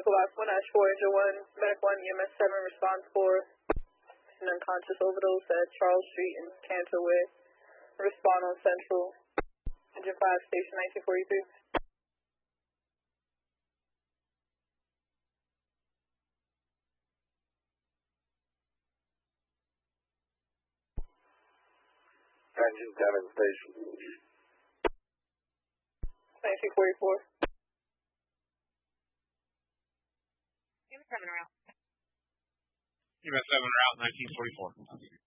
Medical box 1 Ash 4 Engine 1, Medic 1, EMS 7, response 4, an unconscious overdose at Charles Street and Cantor Way. Respond on Central. Engine 5, station 1943. Engine 7 station. 1944. EMS 7 route 1944.